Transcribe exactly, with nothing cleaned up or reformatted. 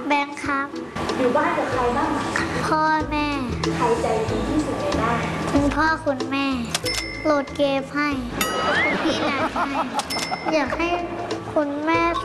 แบงค์ครับอยู่บ้านกับใครบ้างพ่อแม่ใครใจดีที่สุดในบ้านคุณพ่อคุณแม่ โหลดเกมให้คุณพี่นาให้ อยากให้คุณแม่